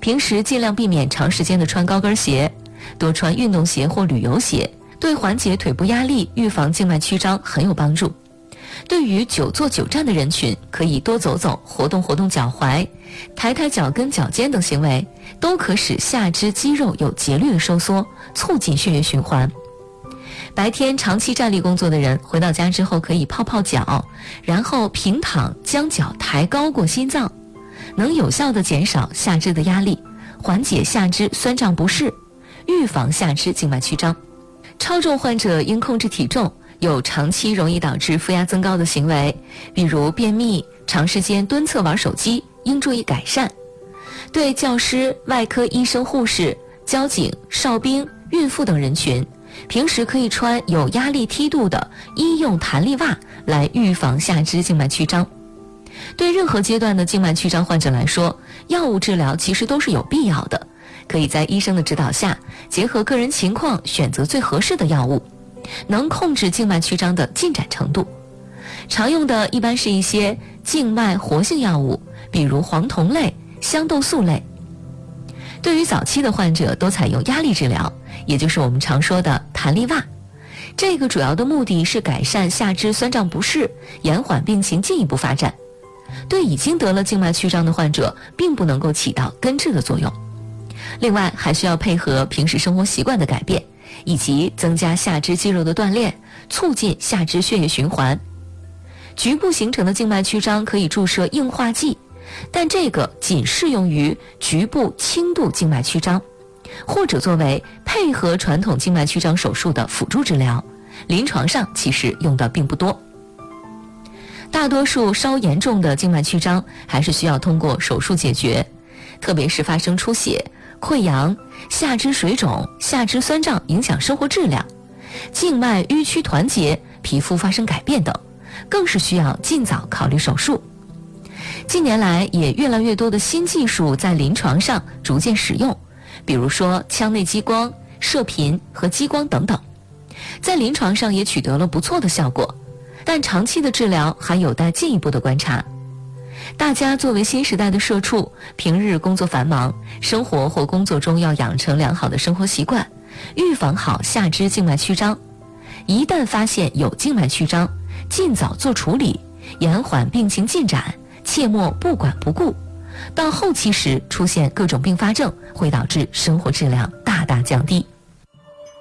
平时尽量避免长时间的穿高跟鞋，多穿运动鞋或旅游鞋，对缓解腿部压力、预防静脉曲张很有帮助。对于久坐久站的人群，可以多走走，活动活动脚踝，抬抬脚跟、脚尖等行为，都可使下肢肌肉有节律的收缩，促进血液循环。白天长期站立工作的人，回到家之后可以泡泡脚，然后平躺，将脚抬高过心脏，能有效地减少下肢的压力，缓解下肢酸胀不适，预防下肢静脉曲张。超重患者应控制体重，有长期容易导致腹压增高的行为，比如便秘、长时间蹲侧玩手机，应注意改善。对教师、外科医生、护士、交警、哨兵、孕妇等人群，平时可以穿有压力梯度的医用弹力袜来预防下肢静脉曲张。对任何阶段的静脉曲张患者来说，药物治疗其实都是有必要的，可以在医生的指导下，结合个人情况选择最合适的药物，能控制静脉曲张的进展程度。常用的一般是一些静脉活性药物，比如黄酮类、香豆素类。对于早期的患者，都采用压力治疗，也就是我们常说的弹力袜。这个主要的目的是改善下肢酸胀不适，延缓病情进一步发展。对已经得了静脉曲张的患者，并不能够起到根治的作用。另外，还需要配合平时生活习惯的改变，以及增加下肢肌肉的锻炼，促进下肢血液循环。局部形成的静脉曲张可以注射硬化剂，但这个仅适用于局部轻度静脉曲张，或者作为配合传统静脉曲张手术的辅助治疗，临床上其实用的并不多。大多数稍严重的静脉曲张还是需要通过手术解决，特别是发生出血、溃疡、下肢水肿、下肢酸胀影响生活质量、静脉迂曲团结、皮肤发生改变等，更是需要尽早考虑手术。近年来也越来越多的新技术在临床上逐渐使用，比如说腔内激光、射频和激光等等，在临床上也取得了不错的效果，但长期的治疗还有待进一步的观察。大家作为新时代的社畜，平日工作繁忙，生活或工作中要养成良好的生活习惯，预防好下肢静脉曲张。一旦发现有静脉曲张，尽早做处理，延缓病情进展，切莫不管不顾。到后期时出现各种并发症，会导致生活质量大大降低。